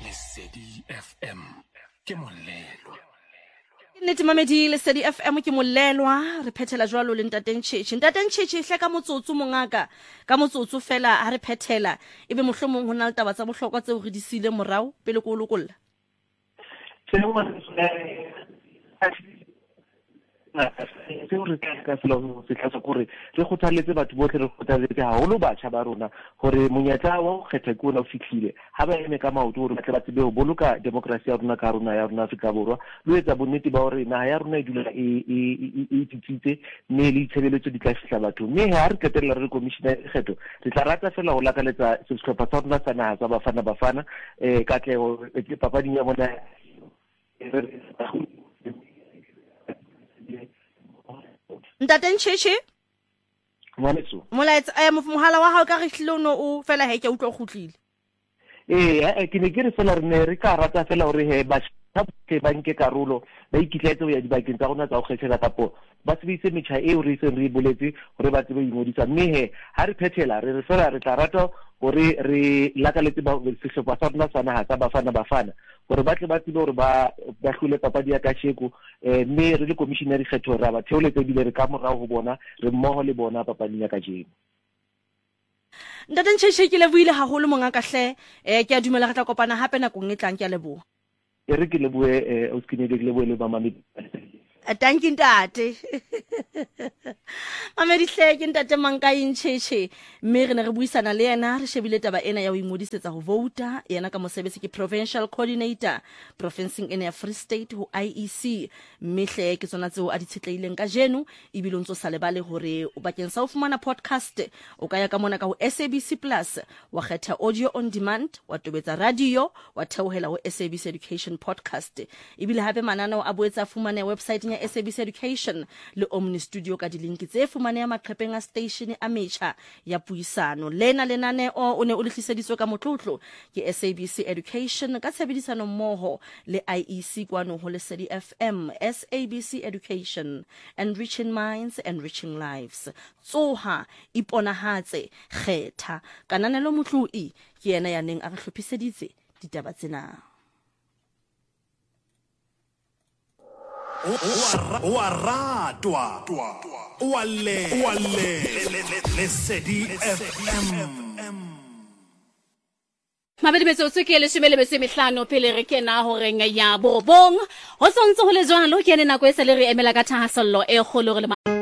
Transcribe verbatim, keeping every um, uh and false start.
Lesedi F M ke molelwa. Nete mamedi Lesedi F M ke molelwa re phethela jwalo le ntateng Tshitshi ntateng Tshitshi hle ka motsotso mongaka ka motsotso fela ha re phethela ebe mohlomong hona le taba tsa bohlokwa tseo re di sile morao pele ko lokolla se re ka selo se tla gore re kgothaletse batho bohle re kgothaletse haholo batjha ba rona gore monyetla wa go kgetha ke ona o fitlhile ha ba eme ka maoto gore ba tle ba tsebe ho boloka demokrasi ya rona ka rona ya rona Afrika Borwa lo etsa bonnete ba hore naha ya rona e dula e e e tsitsitse mme le tshebeletso di tla fihla batho mme ha re ketella re commissioner e kgetho re tla rata fela ho lakaletsa sehlopha sa rona sa naha sa Bafana Bafana eh katlego papading ya bona ntateng Tshitshi Mwaneso molaetsa a mohala wa hao ka re hlile no o fela he ke utlwa khutlile eh ke ne ke re fela re ne re ka rata fela hore he ba ke banke karolo ba ikitletse ho ya dibakeng tsa rona tsa go kgethela kapo ba sebedise metjha eo re se re boletse hore ba tsebe ingodisa mme he ha re phethela re re fela re tla rata hore re lakaletse ba sehlopha sa rona sa naha sa Bafana Bafana gore ba tle ba tsebe hore ba ba hlule papadi ya Kasheko eh mme re le commissioner e kgetho ra ba theoletse bile re ka morao ho bona re mmoho le bona papading ya Kasheko ntateng Tshitshi ke le buile haholo mongaka hle eh ke a dumela re tla kopana hape nakong e tlang ke a leboha e re ke le bue eh o skinele ke le bue le ba mamedi Thank you ntate Mamedi hle ke ntate Mankaeng Tshitshi mme re ne re buisana le yena re shebile taba ena ya ho ingodisetsa ho vouta yena ka mosebetsi ke provincial coordinator provinceng ena ya Free State ho I E C mme hle ke tsona tseo a di tshetleileng ka jeno e bile ntse sa lebale hore o bakeng sa ho fumana podcast o ka ya ka mona ka ho S A B C Plus wa kgetha audio on demand wa tobetsa radio wa theohela ho S A B C Education podcast e bile hape manana a boetsa fumana website ya S A B C Education le Omni Studio ka dilinki tse fumane ya maqhepeng a station a metjha ya puisano lena lenane o o ne o lehliseditswe ka motlotlo ke S A B C Education ka tshebedisano mmoho le I E C kwano ho Lesedi F M S A B C Education enriching minds enriching lives tsoha iponahatse kgetha kananelo motloi ke yena ya neng a re hlophiseditse ditaba tsena Wa ratwa wa le wa le Lesedi F M Mabedi betso ke le shimele bese mehlano pele re kena ho renga ya borobong ho sontse ho le jwalo ke ne nako e se le re emela ka thahasello e kgolo re